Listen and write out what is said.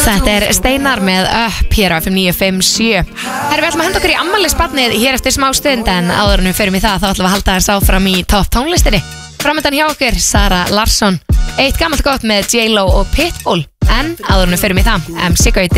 Þetta Steinar með Up hér á FM 957. Við ætlum að henda okkur í afmælisbarnið hér eftir smá stund, en áður en við förum í það þá ætlum við að halda þess áfram í topp tónlistinni. Framöndan hjá okkur Sara Larsson, eitt gammalt gott með J-Lo og Pitbull. En áður en við förum í það, MC Gauti